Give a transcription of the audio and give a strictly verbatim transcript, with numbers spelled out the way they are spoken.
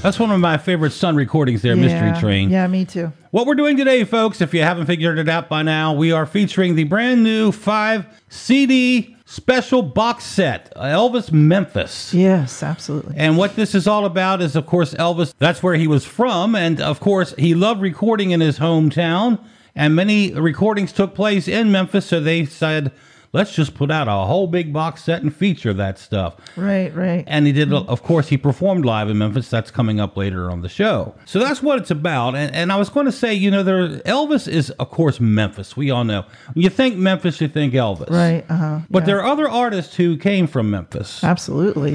That's one of my favorite Sun recordings there, Yeah. Mystery Train. Yeah, me too. What we're doing today, folks, if you haven't figured it out by now, we are featuring the brand new five C D special box set, Elvis Memphis. Yes, absolutely. And what this is all about is, of course, Elvis, that's where he was from. And, of course, he loved recording in his hometown. And many recordings took place in Memphis, so they said, let's just put out a whole big box set and feature that stuff. Right, right. And he did, of course, he performed live in Memphis. That's coming up later on the show. So that's what it's about. And, and I was going to say, you know, there Elvis is, of course, Memphis. We all know. When you think Memphis, you think Elvis. Right, uh-huh. But yeah. there are other artists who came from Memphis. Absolutely.